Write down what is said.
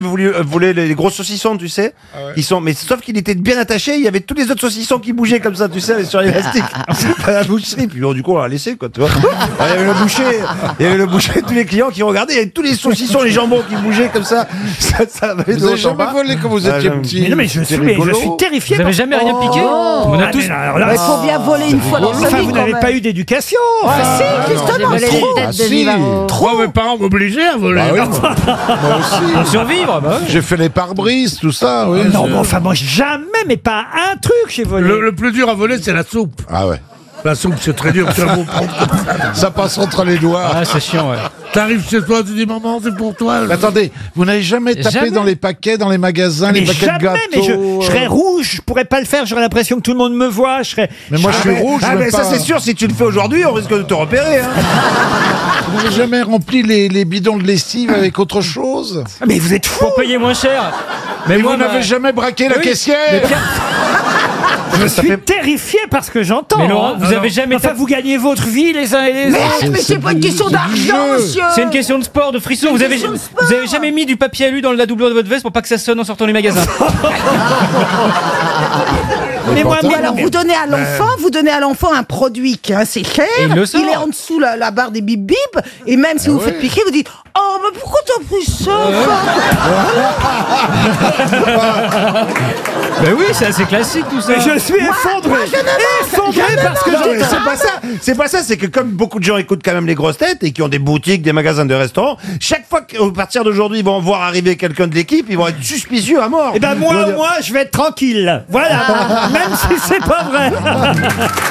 voulait les gros saucissons, tu sais. Ah ouais. Mais sauf qu'il était bien attaché, il y avait tous les autres saucissons qui bougeaient comme ça, tu sais, sur l'élastique. À la boucherie, puis bon, du coup on l'a laissé, quoi, tu vois. Il y avait le boucher, tous les clients qui regardaient, il y avait tous les saucissons, les jambons qui bougeaient comme ça. Ça m'avait Vous avez jamais volé quand vous étiez petit? Mais non, mais je suis terrifié. Vous avez jamais rien piqué? On a tous. Il faut bien voler une fois dans sa Enfin, vie. vous quand n'avez même. pas eu d'éducation. Si, justement, trop. Moi, mes parents m'obligeaient à voler. Bah oui, moi aussi. Pour survivre, bah ouais. J'ai fait les pare-brises, tout ça, oui. Non, mais enfin, moi, jamais, mais pas un truc, j'ai volé. Le plus dur à voler, c'est la soupe. Ah ouais. La soupe, c'est très dur. Tu vas vous prendre comme ça. Ça passe entre les doigts. Ah, c'est chiant, ouais. T'arrives chez toi, tu dis maman, c'est pour toi. Mais attendez, vous n'avez jamais tapé Jamais. dans les paquets, dans les magasins, les Mais paquets de jamais, gâteaux mais je serais rouge, je pourrais pas le faire, j'aurais l'impression que tout le monde me voit, Mais moi, je suis rouge, Ah, même mais ça pas. c'est sûr, si tu le fais aujourd'hui, on risque de te repérer. Hein. Vous n'avez jamais rempli les bidons de lessive avec autre chose? Ah, mais vous êtes fous. Pour payer moins cher. Mais moi, vous n'avez jamais braqué la Oui. caissière? Je suis terrifié par ce que j'entends. Mais Laurent, hein. vous avez jamais Enfin, vous gagnez votre vie les uns et les autres. Mais c'est pas une question d'argent, monsieur. C'est une question de sport, de frisson. Vous avez jamais mis du papier alu dans la doublure de votre veste pour pas que ça sonne en sortant du magasin? Mais moi, Mais alors, vous donnez à l'enfant un produit qui est assez cher. Et il le sort. est en dessous la barre des bip bip. Et même si vous faites piquer, vous dites oh, mais pourquoi t'as pris ça? Ben oui, c'est assez classique tout ça. mais je suis effondré. Effondré parce que Non, mais j'entends. c'est pas ça, c'est que comme beaucoup de gens écoutent quand même les grosses têtes et qui ont des boutiques, des magasins de restaurants, chaque fois qu'à partir d'aujourd'hui ils vont voir arriver quelqu'un de l'équipe, ils vont être suspicieux à mort. Eh ben Ils vont dire, moi, je vais être tranquille. Voilà. Même si c'est pas vrai.